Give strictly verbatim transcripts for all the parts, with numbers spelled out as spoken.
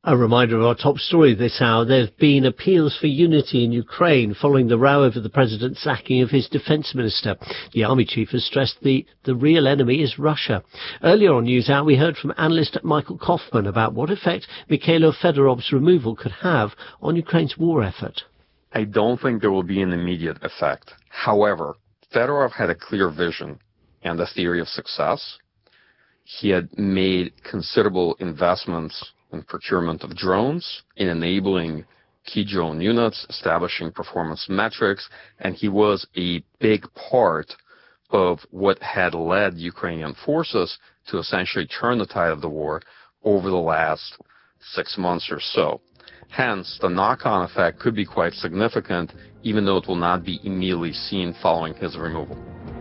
A reminder of our top story this hour. There have been appeals for unity in Ukraine following the row over the president's sacking of his defence minister. The army chief has stressed the, the real enemy is Russia. Earlier on NewsHour, we heard from analyst Michael Kaufman about what effect Mikhailo Fedorov's removal could have on Ukraine's war effort. I don't think there will be an immediate effect. However, Fedorov had a clear vision and a theory of success. He had made considerable investments in procurement of drones, in enabling key drone units, establishing performance metrics, and he was a big part of what had led Ukrainian forces to essentially turn the tide of the war over the last six months or so. Hence, the knock-on effect could be quite significant, even though it will not be immediately seen following his removal.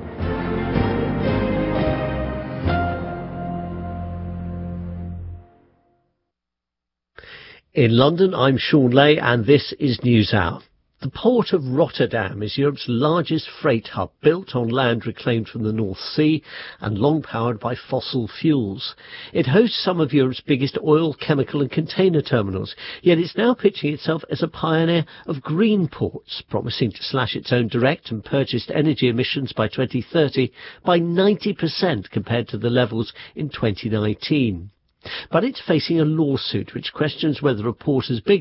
In London, I'm Sean Lay, and this is NewsHour. The port of Rotterdam is Europe's largest freight hub, built on land reclaimed from the North Sea and long powered by fossil fuels. It hosts some of Europe's biggest oil, chemical and container terminals, yet it's now pitching itself as a pioneer of green ports, promising to slash its own direct and purchased energy emissions by twenty thirty by ninety percent compared to the levels in twenty nineteen. But it's facing a lawsuit which questions whether a port as big